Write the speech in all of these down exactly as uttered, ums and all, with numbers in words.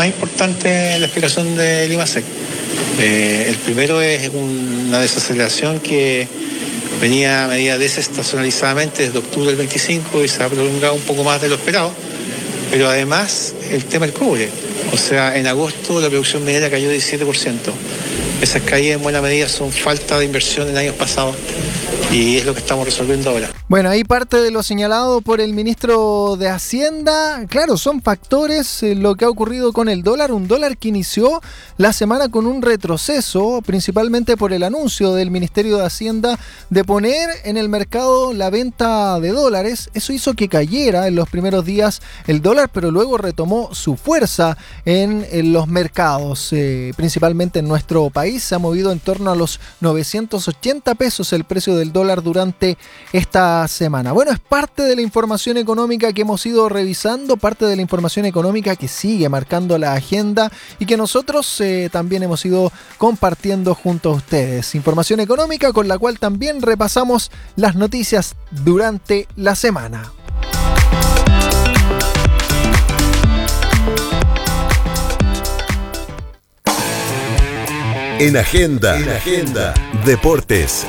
más importantes en la explicación del IMASEC. Eh, el primero es una desaceleración que venía a medida desestacionalizadamente desde octubre del veinticinco y se ha prolongado un poco más de lo esperado, pero además el tema del cobre. O sea, en agosto la producción minera cayó diecisiete por ciento. Esas caídas en buena medida son falta de inversión en años pasados y es lo que estamos resolviendo ahora. Bueno, ahí parte de lo señalado por el ministro de Hacienda. Claro, son factores eh, lo que ha ocurrido con el dólar, un dólar que inició la semana con un retroceso, principalmente por el anuncio del Ministerio de Hacienda de poner en el mercado la venta de dólares. Eso hizo que cayera en los primeros días el dólar, pero luego retomó su fuerza en, en los mercados, eh, principalmente en nuestro país. Se ha movido en torno a los novecientos ochenta pesos el precio del dólar durante esta semana. Bueno, es parte de la información económica que hemos ido revisando, parte de la información económica que sigue marcando la agenda y que nosotros eh, también hemos ido compartiendo junto a ustedes. Información económica con la cual también repasamos las noticias durante la semana. En Agenda, en Agenda, Deportes.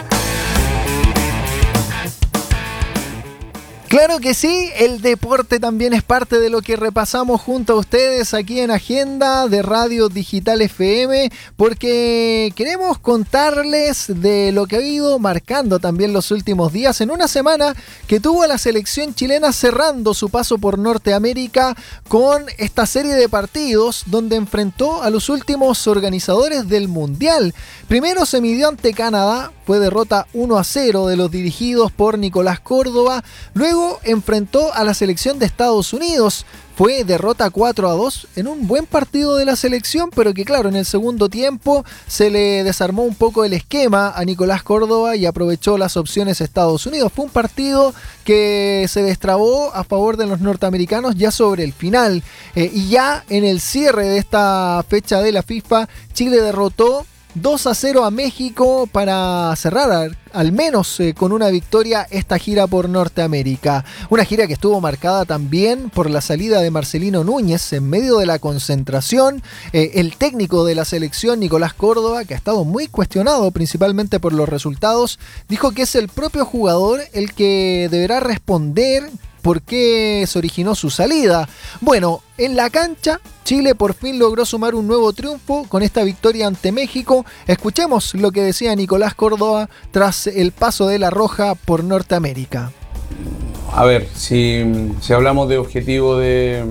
Claro que sí, el deporte también es parte de lo que repasamos junto a ustedes aquí en Agenda de Radio Digital F M, porque queremos contarles de lo que ha ido marcando también los últimos días en una semana que tuvo a la selección chilena cerrando su paso por Norteamérica con esta serie de partidos donde enfrentó a los últimos organizadores del Mundial. Primero se midió ante Canadá, fue derrota uno a cero de los dirigidos por Nicolás Córdoba. Luego enfrentó a la selección de Estados Unidos. Fue derrota cuatro a dos en un buen partido de la selección, pero que claro, en el segundo tiempo se le desarmó un poco el esquema a Nicolás Córdoba y aprovechó las opciones Estados Unidos. Fue un partido que se destrabó a favor de los norteamericanos ya sobre el final. Eh, y ya en el cierre de esta fecha de la FIFA, Chile derrotó dos a cero a México para cerrar al, al menos eh, con una victoria esta gira por Norteamérica. Una gira que estuvo marcada también por la salida de Marcelino Núñez en medio de la concentración. Eh, el técnico de la selección, Nicolás Córdoba, que ha estado muy cuestionado principalmente por los resultados, dijo que es el propio jugador el que deberá responder por qué se originó su salida. Bueno, en la cancha, Chile por fin logró sumar un nuevo triunfo con esta victoria ante México. Escuchemos lo que decía Nicolás Córdoba tras el paso de la Roja por Norteamérica. A ver, si, si hablamos de objetivo de,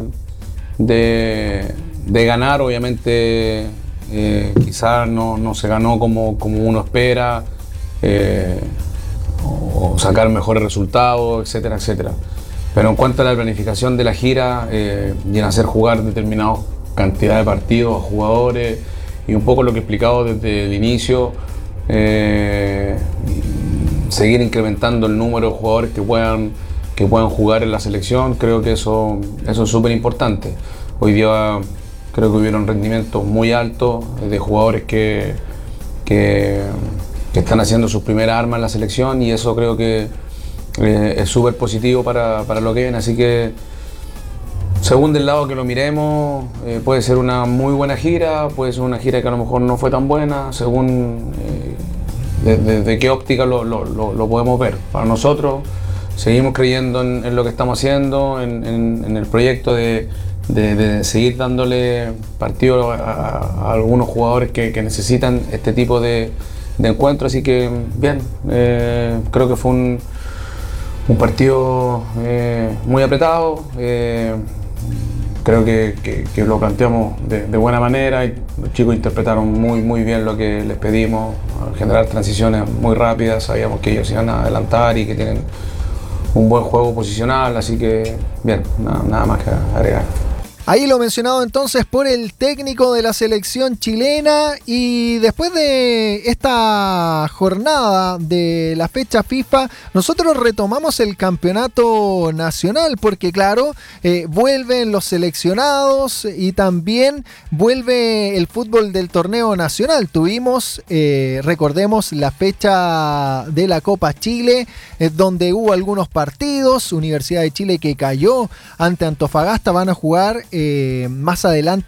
de, de ganar, obviamente eh, quizás no, no se ganó como, como uno espera, eh, o sacar mejores resultados, etcétera, etcétera. Pero en cuanto a la planificación de la gira eh, y en hacer jugar determinada cantidad de partidos a jugadores y un poco lo que he explicado desde el inicio, eh, seguir incrementando el número de jugadores que puedan, que puedan jugar en la selección, creo que eso, eso es súper importante. Hoy día creo que hubieron rendimientos muy altos de jugadores que, que, que están haciendo sus primeras armas en la selección y eso creo que Eh, es súper positivo para, para lo que viene, así que según del lado que lo miremos, eh, puede ser una muy buena gira, puede ser una gira que a lo mejor no fue tan buena, según eh, de, de, de qué óptica lo, lo, lo, lo podemos ver. Para nosotros seguimos creyendo en, en lo que estamos haciendo, en, en, en el proyecto de, de, de seguir dándole partido a, a, a algunos jugadores que, que necesitan este tipo de, de encuentros, así que bien, eh, creo que fue un Un partido eh, muy apretado, eh, creo que, que, que lo planteamos de, de buena manera y los chicos interpretaron muy, muy bien lo que les pedimos, generar transiciones muy rápidas, sabíamos que ellos iban a adelantar y que tienen un buen juego posicional, así que bien, nada, nada más que agregar. Ahí lo mencionado entonces por el técnico de la selección chilena. Y después de esta jornada de la fecha FIFA, nosotros retomamos el campeonato nacional porque claro, eh, vuelven los seleccionados y también vuelve el fútbol del torneo nacional. Tuvimos, eh, recordemos, la fecha de la Copa Chile, eh, donde hubo algunos partidos. Universidad de Chile que cayó ante Antofagasta, van a jugar Eh, más adelante